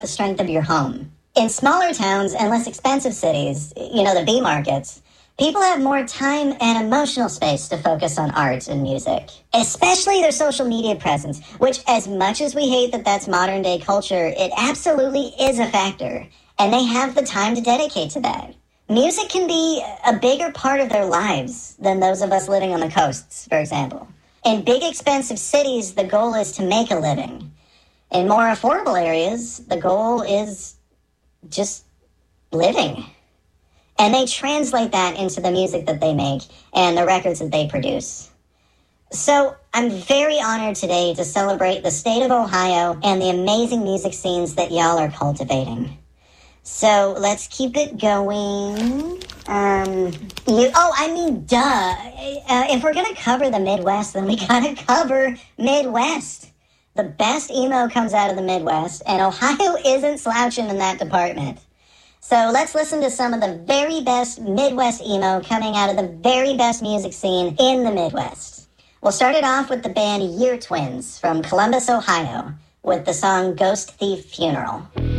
the strength of your home. In smaller towns and less expensive cities, the B markets, people have more time and emotional space to focus on art and music, especially their social media presence, which, as much as we hate that that's modern day culture, it absolutely is a factor, and they have the time to dedicate to that. Music can be a bigger part of their lives than those of us living on the coasts, for example. In big, expensive cities, the goal is to make a living. In more affordable areas, the goal is just living. And they translate that into the music that they make and the records that they produce. So I'm very honored today to celebrate the state of Ohio and the amazing music scenes that y'all are cultivating. So let's keep it going. Duh. If we're going to cover the Midwest, then we got to cover Midwest. The best emo comes out of the Midwest, and Ohio isn't slouching in that department. So let's listen to some of the very best Midwest emo coming out of the very best music scene in the Midwest. We'll start it off with the band Year Twins from Columbus, Ohio, with the song Ghost Thief Funeral.